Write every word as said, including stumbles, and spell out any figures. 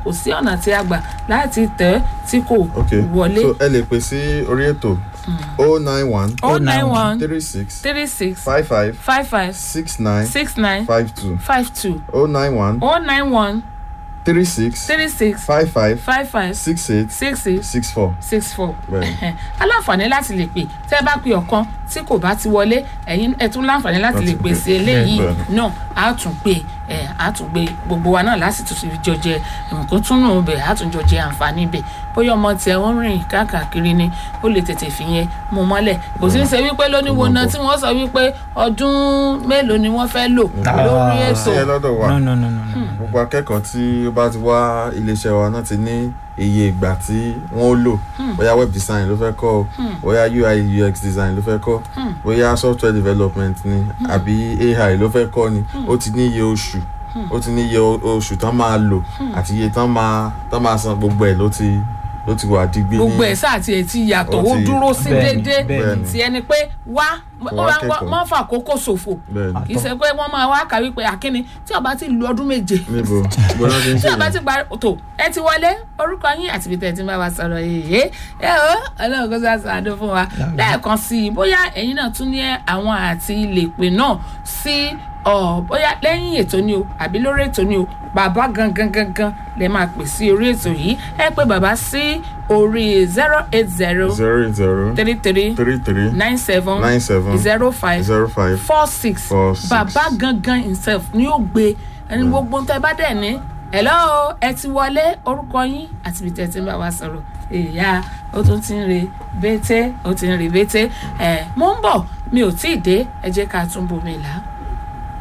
kò sí ọ̀nà tí a gbà láti tẹ̀ tí kò wọlé. so ẹ lè pè sí orí ètò oh nine one oh nine one three six three six five five five five six nine six nine five two five two oh nine one oh nine one three six three six five five five five six eight six eight six four six four. Bẹ́ẹ̀ni. aláǹfààní láti lè pè tẹ́ bá pe ọ̀kan tí kò bá ti wọlé ẹ̀yin ẹ tún láǹfààní láti lè pè sí eléyìí náà á tún pè ẹ á tún gbé gbogbo wa náà láti tún fi jọ jẹ nǹkan tún nù bẹ á tún jọ jẹ àǹfààní bẹ bóyá ọmọ tiẹ̀ ń rìn káàkiri ni ó lè tètè fi yẹn mú mọ́lẹ̀ kò sí ṣe wípé lóníwo náà tí wọ́n sọ wípé ọdún mélòó ni wọ́n fẹ́ lò lórí ètò. ẹ lọ́dọ̀ wa no no no no gbogbo akẹ́kọ̀ọ́ tí ó bá ti wá iléeṣẹ́ wa náà ti ní iye ìgbà tí wọ́n ó lò bóyá web design ló fẹ́ kọ́ bóyá U I U X design ló fẹ́ kọ́ bóyá software development ni àbí A I ló fẹ́ kọ́ ni ó ti ní iye oṣù ó ti ní iye oṣù tán máa lò àti iye tán máa tán máa san gbogbo ẹ̀ ló ti ló ti wà digbí ní gbogbo ẹ̀ sáà tiẹ̀ ti yàtọ̀ ó dúró sí déédéé tí ẹni pé wá wọ́n fà kókó ṣòfò kì í ṣe pé wọ́n máa wá kàwé pé àkíní tí ó bá ti lu ọdún méje tí ó bá ti gba tó ẹ ti wọlé orúkọ yín àti ibi tẹ́ ẹ ti bá wa sọ̀rọ̀ yìí ẹ o ọlọ́run kó sá sàádó fún wa lẹ́ẹ̀kan sí i bóyá ẹ̀yin náà tún ní àwọn àti ilé pè náà sí ọ bóyá lẹ́yìn ètò ni o àbí lórí ètò ni o bàbá gangan gangan lè máa pè sí orí ètò yìí ẹ pé bàbá sí orí zero eight zero zero zero three three three three nine seven nine seven zero five zero five four six four six. bàbá gangan himself ni ó gbé ẹni gbogbo tẹ́ bá dẹ̀ ní hello ẹ ti wọlé orúkọ yín àti ibi tẹ́ ti ń bá wa sọ̀rọ̀ ìyá ó tún ti ń re bété ó ti ń re bété ẹ mò ń bọ̀ mi ò tí ì dé ẹ jẹ́ ká tún bomi là.